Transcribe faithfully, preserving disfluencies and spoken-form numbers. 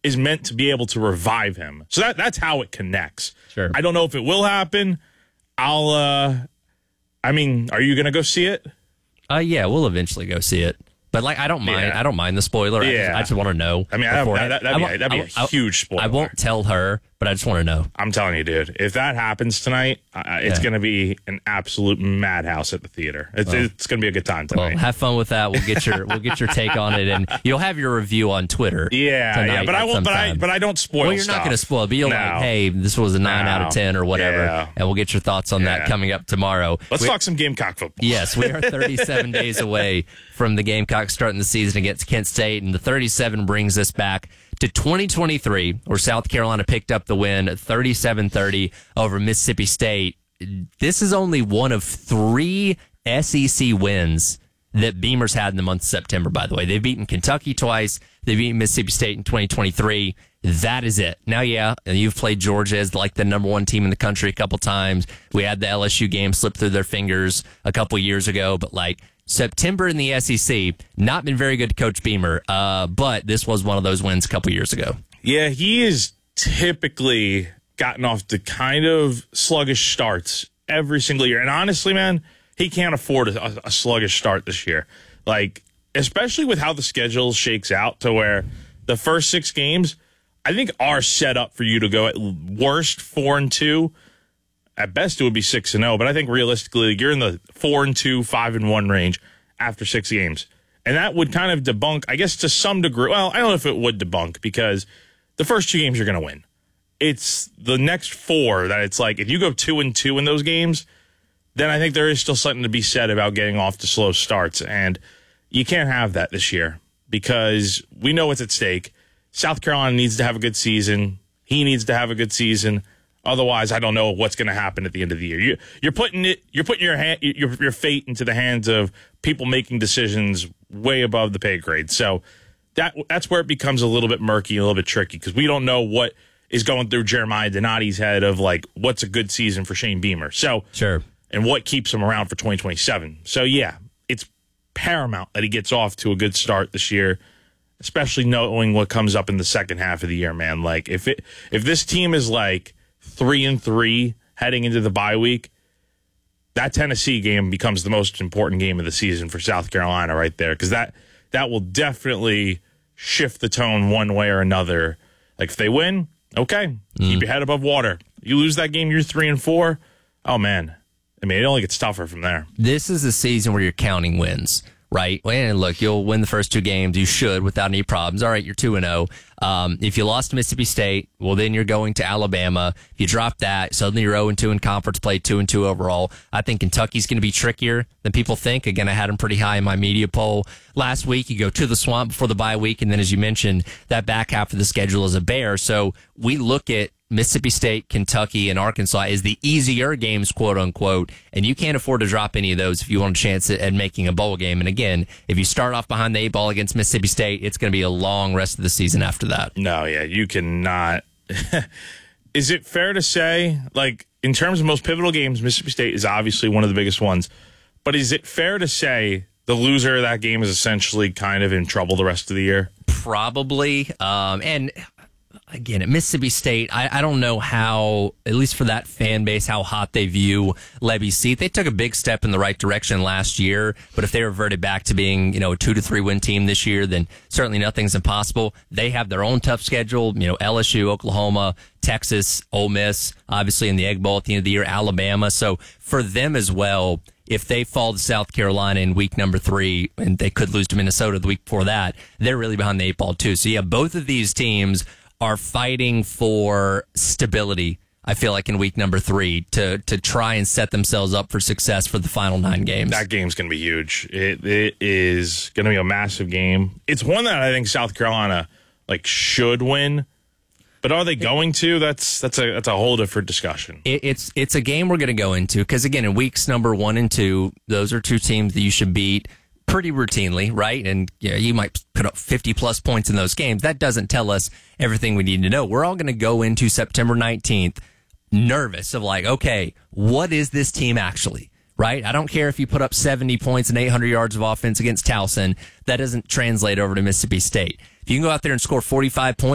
is meant to be able to revive him. So that that's how it connects. Sure. I don't know if it will happen. I'll, uh, I mean, are you going to go see it? Uh, yeah, we'll eventually go see it. But like, I don't mind. Yeah. I don't mind the spoiler. I Yeah. just, I just want to know. I mean, I, beforehand. that, that'd, I be, won't- a, that'd be I a won't- huge spoiler. I won't tell her, but I just want to know. I'm telling you, dude, if that happens tonight, uh, it's Yeah. going to be an absolute madhouse at the theater. It's, Well, it's going to be a good time Well, tonight. have fun with that. We'll get your we'll get your take on it, and you'll have your review on Twitter. yeah, tonight yeah, but I at won't. some But I, time. but I don't spoil. Well, you're stuff. not going to spoil, but you'll No. like, hey, this was a nine No. out of ten or whatever, Yeah. and we'll get your thoughts on that Yeah. coming up tomorrow. Let's We- talk some Gamecock football. Yes, we are thirty-seven days away from the Gamecocks starting the season against Kent State, and the thirty-seven brings us back to twenty twenty-three, where South Carolina picked up the win thirty-seven thirty over Mississippi State. This is only one of three S E C wins that Beamer's had in the month of September, by the way. They've beaten Kentucky twice. They've beaten Mississippi State in twenty twenty-three. That is it. Now, yeah, you've played Georgia as like the number one team in the country a couple times. We had the L S U game slip through their fingers a couple years ago, but like September in the S E C, not been very good to Coach Beamer, uh, but this was one of those wins a couple years ago. Yeah, he has typically gotten off to kind of sluggish starts every single year. And honestly, man, he can't afford a, a sluggish start this year. Like, especially with how the schedule shakes out to where the first six games, I think, are set up for you to go at worst four and two. At best, it would be six and zero. But I think realistically, you're in the four and two, five and one range after six games, and that would kind of debunk, I guess, to some degree. Well, I don't know if it would debunk because the first two games you're going to win. It's the next four that it's like if you go two and two in those games, then I think there is still something to be said about getting off to slow starts, and you can't have that this year because we know what's at stake. South Carolina needs to have a good season. He needs to have a good season. Otherwise, I don't know what's going to happen at the end of the year. You, you're putting it, you're putting your hand, your, your fate into the hands of people making decisions way above the pay grade. So that that's where it becomes a little bit murky, a little bit tricky because we don't know what is going through Jeremiah Donati's head of like what's a good season for Shane Beamer. So Sure, and what keeps him around for twenty twenty-seven. So yeah, it's paramount that he gets off to a good start this year, especially knowing what comes up in the second half of the year. Man, like if it if this team is like three and three heading into the bye week, that Tennessee game becomes the most important game of the season for South Carolina right there because that that will definitely shift the tone one way or another. Like if they win, okay, mm. keep your head above water. You lose that game, you're three and four. Oh man, I mean it only gets tougher from there. This is a season where you're counting wins. Right. And look, you'll win the first two games. You should without any problems. All right, you're two and oh. Um, if you lost to Mississippi State, well, then you're going to Alabama. If you drop that, suddenly you're oh and two in conference play, two and two overall. I think Kentucky's going to be trickier than people think. Again, I had them pretty high in my media poll last week. You go to the Swamp before the bye week, and then as you mentioned, that back half of the schedule is a bear. So we look at Mississippi State, Kentucky, and Arkansas is the easier games, quote unquote, and you can't afford to drop any of those if you want a chance at, at making a bowl game. And again, if you start off behind the eight ball against Mississippi State, it's going to be a long rest of the season after that. No, yeah, you cannot. Is it fair to say, like, in terms of most pivotal games, Mississippi State is obviously one of the biggest ones, but is it fair to say the loser of that game is essentially kind of in trouble the rest of the year? Probably. Um, and again, at Mississippi State, I, I don't know how, at least for that fan base, how hot they view Levy's seat. They took a big step in the right direction last year, but if they reverted back to being, you know, a two to three win team this year, then certainly nothing's impossible. They have their own tough schedule, you know, L S U, Oklahoma, Texas, Ole Miss, obviously in the Egg Bowl at the end of the year, Alabama. So for them as well, if they fall to South Carolina in week number three, and they could lose to Minnesota the week before that, they're really behind the eight ball too. So yeah, both of these teams are fighting for stability, I feel like, in week number three to to try and set themselves up for success for the final nine games. That game's going to be huge. It It is going to be a massive game. It's one that I think South Carolina like should win, but are they going to? That's that's a that's a whole different discussion. It, it's it's a game we're going to go into because, again, in weeks number one and two, those are two teams that you should beat pretty routinely, right? And you know, you might put up fifty plus points in those games. That doesn't tell us everything we need to know. We're all going to go into September nineteenth nervous of like, okay, what is this team actually, right? I don't care if you put up seventy points and eight hundred yards of offense against Towson. That doesn't translate over to Mississippi State. If you can go out there and score forty-five points,